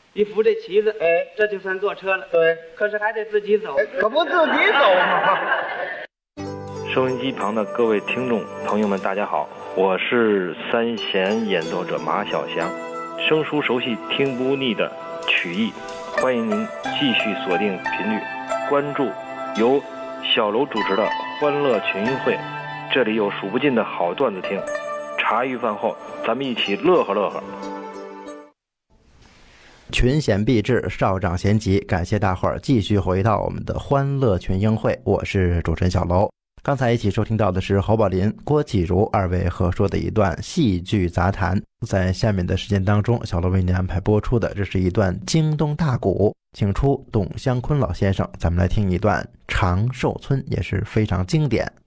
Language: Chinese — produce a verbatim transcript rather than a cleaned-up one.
一扶这旗子， 哎， 这就算坐车了。 对， 可是还得自己走， 哎，可不自己走吗？ 收音机旁的各位听众朋友们，大家好，我是三弦演奏者马小祥，生疏熟悉听不腻的曲艺，欢迎您继续锁定频率，关注由小楼主持的欢乐群英会，这里有数不尽的好段子听，茶余饭后咱们一起乐呵乐呵。 群贤毕至，少长咸集，感谢大伙儿继续回到我们的欢乐群英会，我是主持人小楼。刚才一起收听到的是侯宝林、郭启儒二位合说的一段戏剧杂谈，在下面的时间当中，小楼为您安排播出的这是一段京东大鼓，请出董湘坤老先生，咱们来听一段长寿村，也是非常经典。